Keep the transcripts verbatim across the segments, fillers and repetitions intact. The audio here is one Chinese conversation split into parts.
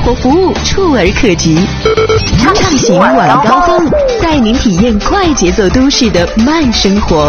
活服务触而可及。畅行晚高峰，带您体验快节奏都市的慢生活。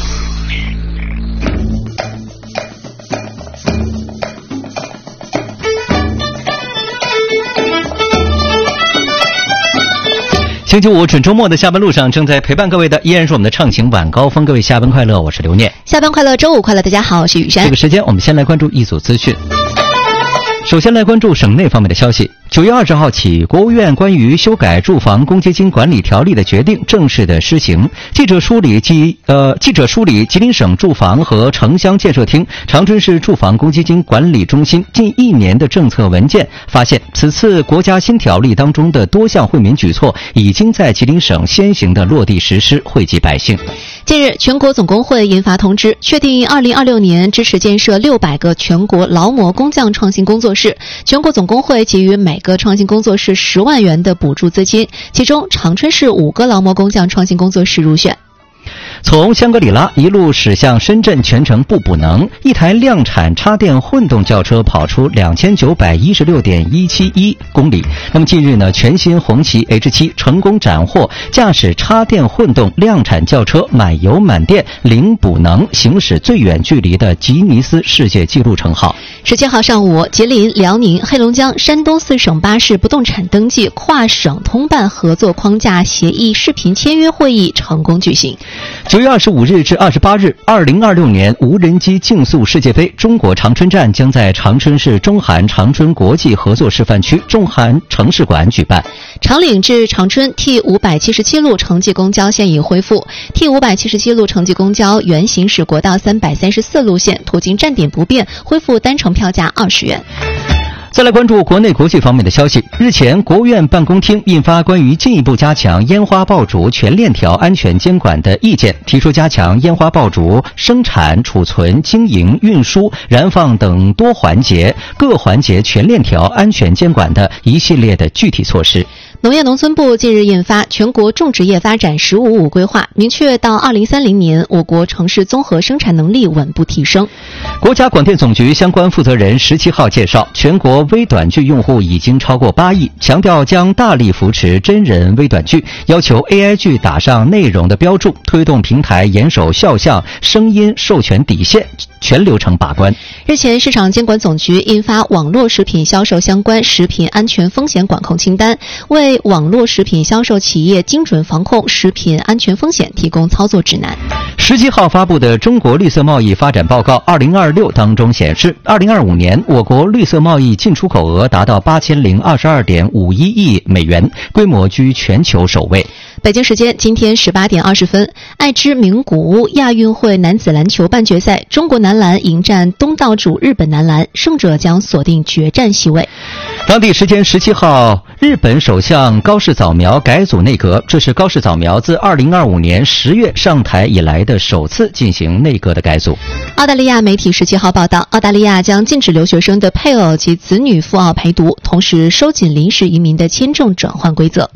星期五准周末的下班路上，正在陪伴各位的依然是我们的畅行晚高峰。各位下班快乐，我是刘念。 下班快乐，周五快乐，大家好，我是雨珊。 这个时间我们先来关注一组资讯。首先来关注省内方面的消息。九月二十号起，国务院关于修改住房公积金管理条例的决定正式的施行。记者梳理及呃记者梳理吉林省住房和城乡建设厅、长春市住房公积金管理中心近一年的政策文件，发现此次国家新条例当中的多项惠民举措已经在吉林省先行的落地实施，惠及百姓。 近日，全国总工会印发通知，确定二零二六年支持建设六百个全国劳模工匠创新工作室，全国总工会给予每个创新工作室十万元的补助资金，其中长春市五个劳模工匠创新工作室入选。 从香格里拉一路驶向深圳，全程不补能，一台量产插电混动轿车跑出两千九百一十六点一七一公里。那么近日呢，全新红旗 H 七 成功斩获驾驶插电混动量产轿车满油满电零补能行驶最远距离的吉尼斯世界纪录称号。 十七号上午，吉林、辽宁、黑龙江、山东四省巴士不动产登记跨省通办合作框架协议视频签约会议成功举行。 九月二十五日至二十八日，二零二六年无人机竞速世界杯中国长春站将在长春市中韩长春国际合作示范区中韩城市馆举办。 长岭至长春 T 五百七十七路城际公交现已恢复 ，T 五百七十七路城际公交原行驶国道三百三十四路线，途经站点不变，恢复单程票价二十元。 再来关注国内国际方面的消息。日前，国务院办公厅印发关于进一步加强烟花爆竹全链条安全监管的意见，提出加强烟花爆竹生产、储存、经营、运输、燃放等多环节各环节全链条安全监管的一系列的具体措施。 农业农村部近日印发《全国种植业发展“十五五”规划》，明确到二零三零年，我国城市综合生产能力稳步提升。 国家广电总局相关负责人十七号介绍，全国微短剧用户已经超过八亿，强调将大力扶持真人微短剧，要求 A I 剧打上内容的标注，推动平台严守肖像、声音授权底线，全流程把关。 日前，市场监管总局印发网络食品销售相关食品安全风险管控清单，为网络食品销售企业精准防控食品安全风险提供操作指南。 十七号发布的《中国绿色贸易发展报告二零二六》当中显示，二零二五年我国绿色贸易进出口额达到八千零二十二点五一亿美元，规模居全球首位。 北京时间今天十八点二十分，爱知名古屋亚运会男子篮球半决赛，中国男篮迎战东道主日本男篮，胜者将锁定决战席位。 当地时间十七号，日本首相高市早苗改组内阁，这是高市早苗自二零二五年十月上台以来的首次进行内阁的改组。 澳大利亚媒体十七号报道，澳大利亚将禁止留学生的配偶及子女赴澳陪读，同时收紧临时移民的签证转换规则。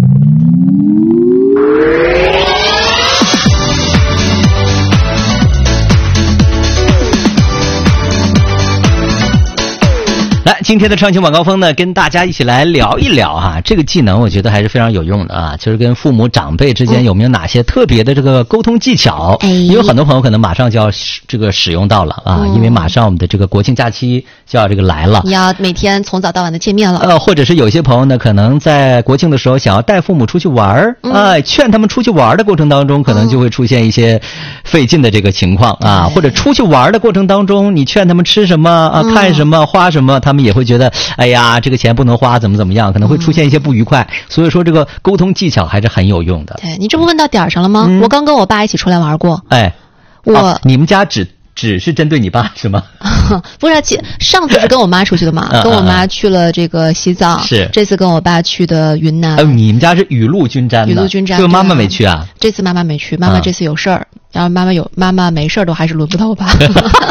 来，今天的畅行晚高峰呢，跟大家一起来聊一聊哈、啊，这个技能我觉得还是非常有用的啊，就是跟父母长辈之间有没有哪些特别的这个沟通技巧？哎，也有很多朋友可能马上就要使这个使用到了啊、嗯，因为马上我们的这个国庆假期就要这个来了， 你要每天从早到晚的见面了。 呃，或者是有些朋友呢，可能在国庆的时候想要带父母出去玩儿，哎、嗯呃，劝他们出去玩的过程当中，可能就会出现一些费劲的这个情况啊，嗯、或者出去玩的过程当中，你劝他们吃什么啊、嗯，看什么，花什么，他们也会觉得，哎呀，这个钱不能花，怎么怎么样，可能会出现一些不愉快。嗯、所以说，这个沟通技巧还是很有用的。 对，你这不问到点儿上了吗？嗯、我刚跟我爸一起出来玩过。 哎， 我、 啊、你们家只只是针对你爸是吗？ 不是，上次是跟我妈出去的嘛，跟我妈去了这个西藏，是这次跟我爸去的云南。 呃，你们家是雨露均沾的， 雨露均沾。 就妈妈没去啊？ 这次妈妈没去，妈妈这次有事儿、嗯，然后妈妈有妈妈没事儿都还是轮不到我爸。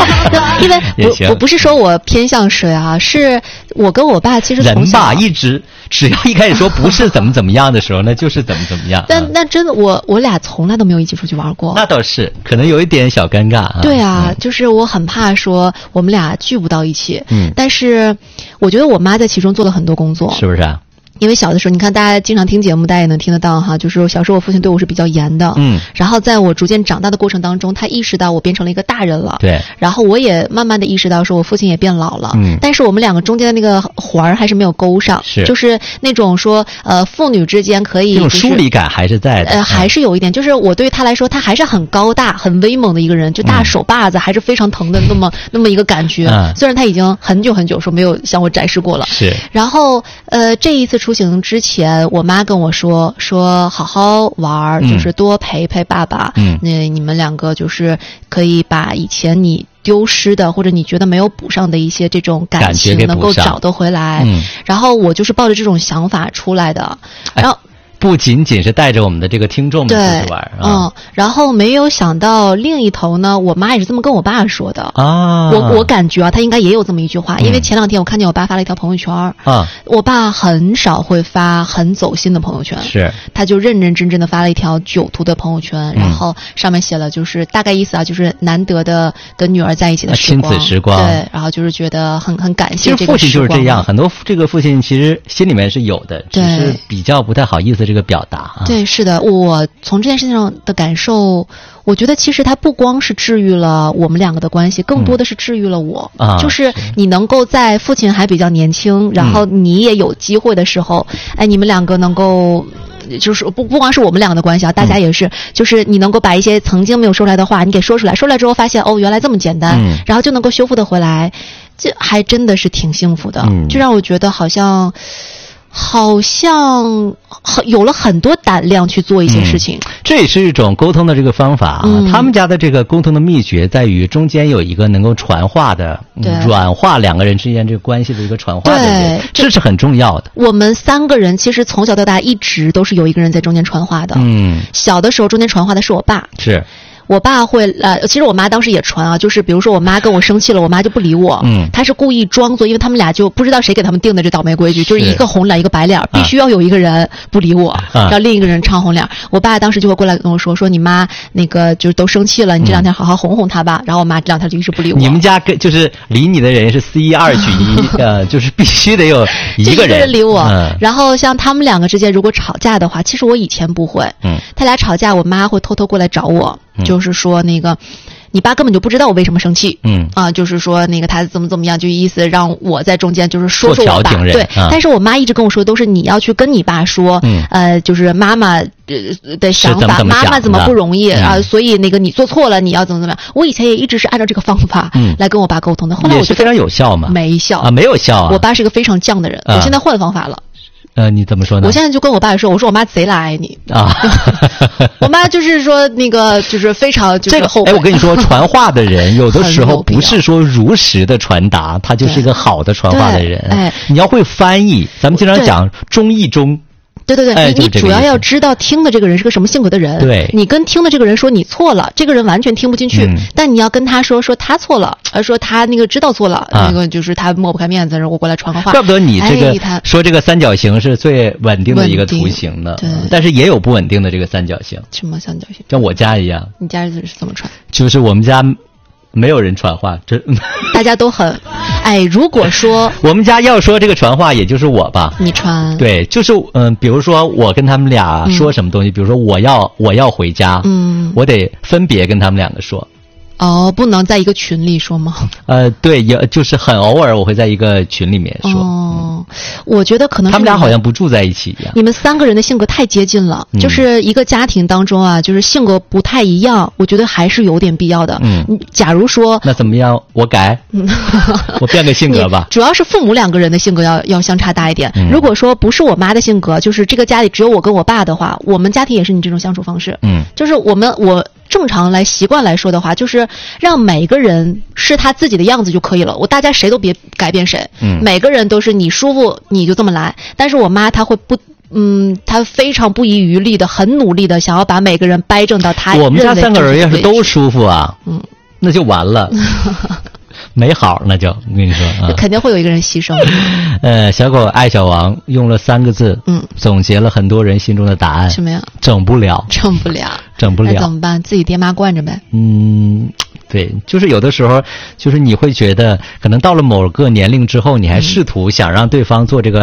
因为我我不是说我偏向谁啊，是我跟我爸其实从小人吧，一直只要一开始说不是怎么怎么样的时候，那就是怎么怎么样。 但那真的，我我俩从来都没有一起出去玩过。 那倒是，可能有一点小尴尬啊。 对啊，嗯、就是我很怕说我们俩聚不到一起。嗯，但是我觉得我妈在其中做了很多工作， 是不是啊？ 因为小的时候，你看大家经常听节目，大家也能听得到哈。就是小时候我父亲对我是比较严的，嗯。然后在我逐渐长大的过程当中，他意识到我变成了一个大人了， 对。 然后我也慢慢的意识到，说我父亲也变老了，嗯。但是我们两个中间的那个环儿还是没有勾上， 是。 就是那种说，呃，父女之间可以、就是， 这种疏离感还是在的， 呃，还是有一点。就是我对他来说，他还是很高大、很威猛的一个人，就大手把子还是非常疼的那么、嗯、那么一个感觉。嗯。虽然他已经很久很久说没有向我展示过了， 是。 然后，呃，这一次出行之前。我妈跟我说说好好玩，嗯、就是多陪陪爸爸。嗯，那你们两个就是可以把以前你丢失的或者你觉得没有补上的一些这种感情能够找得回来。嗯，然后我就是抱着这种想法出来的，然后。 不仅仅是带着我们的这个听众们出去玩啊， 嗯，然后没有想到另一头呢，我妈也是这么跟我爸说的啊。 我我感觉啊，他应该也有这么一句话，嗯、因为前两天我看见我爸发了一条朋友圈啊，我爸很少会发很走心的朋友圈， 是， 他就认认真真的发了一条酒图的朋友圈，嗯、然后上面写了就是大概意思啊，就是难得的跟女儿在一起的时光， 亲子时光， 对，然后就是觉得很很感谢这个时光。 其实父亲就是这样，很多这个父亲其实心里面是有的，只是比较不太好意思这个表达啊。 对，是的，我从这件事情上的感受，我觉得其实它不光是治愈了我们两个的关系，更多的是治愈了我。嗯、啊，就是你能够在父亲还比较年轻，然后你也有机会的时候，嗯、哎，你们两个能够。就是不不光是我们两个的关系啊，大家也是，嗯、就是你能够把一些曾经没有说出来的话，你给说出来，说出来之后发现哦，原来这么简单，嗯、然后就能够修复的回来，这还真的是挺幸福的，嗯、就让我觉得好像。好像有了很多胆量去做一些事情， 嗯、这也是一种沟通的这个方法啊。嗯、他们家的这个沟通的秘诀在于中间有一个能够传话的、嗯、软化两个人之间这个关系的一个传话的人，这是很重要的。 我们三个人其实从小到大一直都是有一个人在中间传话的。嗯，小的时候中间传话的是我爸。 是。 我爸会呃，其实我妈当时也传啊，就是比如说我妈跟我生气了，我妈就不理我，嗯，她是故意装作，因为他们俩就不知道谁给他们定的这倒霉规矩，就是一个红脸一个白脸，必须要有一个人不理我，啊、让另一个人唱红脸。我爸当时就会过来跟我说，说你妈那个就是都生气了，你这两天好好哄哄她吧。嗯、然后我妈这两天就一直不理我。 你们家跟就是理你的人是 C 一二取一，呃，就是必须得有一个人, 人理我。 嗯、 然后像他们两个之间如果吵架的话，其实我以前不会，嗯，他俩吵架，我妈会偷偷过来找我。就是说那个你爸根本就不知道我为什么生气，嗯啊，就是说那个他怎么怎么样，就意思让我在中间就是说说我爸，对、啊。但是我妈一直跟我说都是你要去跟你爸说，嗯、呃，就是妈妈的想法， 怎么妈妈怎么不容易、嗯、啊，所以那个你做错了，你要怎么怎么样。我以前也一直是按照这个方法来跟我爸沟通的，后来我觉得也是非常有效嘛， 没效啊，没有效啊。 我爸是个非常犟的人，啊、我现在换方法了。 呃，你怎么说呢？ 我现在就跟我爸说，我说我妈贼拉爱你啊！我妈就是说那个就是非常就是后悔。 哎，我跟你说，传话的人有的时候不是说如实的传达，他就是一个好的传话的人。哎，你要会翻译，咱们经常讲中译中。 对对对， 哎、 你你主要要知道听的这个人是个什么性格的人。 对， 你跟听的这个人说你错了，这个人完全听不进去。嗯、但你要跟他说说他错了，而说他那个知道错了，啊、那个就是他抹不开面子，然后我过来传个话。 怪不得你这个、 哎、 说这个三角形是最稳定的一个图形的， 对， 但是也有不稳定的这个三角形。 什么三角形？ 像我家一样。 你家是怎么传？ 就是我们家。没有人传话，这大家都很，哎，如果说我们家要说这个传话，也就是我吧， 你传， 对，就是嗯、呃，比如说我跟他们俩说什么东西，嗯、比如说我要我要回家，嗯，我得分别跟他们两个说。 哦，不能在一个群里说吗？ 呃，对，也就是很偶尔我会在一个群里面说。 哦，我觉得可能是他们俩好像不住在一起一样。 你们三个人的性格太接近了，嗯、就是一个家庭当中啊，就是性格不太一样，我觉得还是有点必要的。嗯，假如说那怎么样？我改，我变个性格吧。 主要是父母两个人的性格要要相差大一点。嗯、如果说不是我妈的性格，就是这个家里只有我跟我爸的话，我们家庭也是你这种相处方式。嗯，就是我们我。正常来习惯来说的话，就是让每个人是他自己的样子就可以了。我大家谁都别改变谁，嗯，每个人都是你舒服你就这么来。但是我妈她会不，嗯，她非常不遗余力的，很努力的想要把每个人掰正到她。 我们家三个人要是都舒服啊，嗯， 那就完了。没好，那就我跟你说啊， 肯定会有一个人牺牲。 呃，小狗爱小王用了三个字， 嗯， 总结了很多人心中的答案。 什么呀？ 整不了， 整不了， 整不了， 那怎么办？自己爹妈惯着呗。 嗯，对，就是有的时候，就是你会觉得，可能到了某个年龄之后，你还试图想让对方做这个